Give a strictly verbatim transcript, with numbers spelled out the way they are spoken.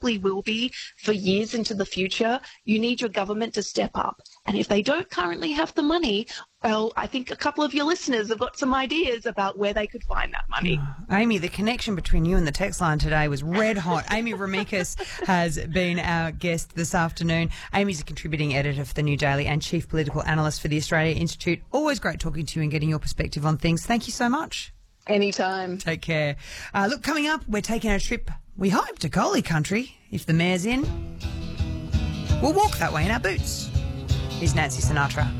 probably will be for years into the future, you need your government to step up. And if they don't currently have the money, well, I think a couple of your listeners have got some ideas about where they could find that money. Oh, Amy, the connection between you and the text line today was red hot. Amy Remeikis has been our guest this afternoon. Amy's a contributing editor for The New Daily and chief political analyst for the Australia Institute. Always great talking to you and getting your perspective on things. Thank you so much. Anytime. Take care. Uh, look, coming up, we're taking a trip, we hope, to Coley country. If the mayor's in, we'll walk that way in our boots. Here's Nancy Sinatra.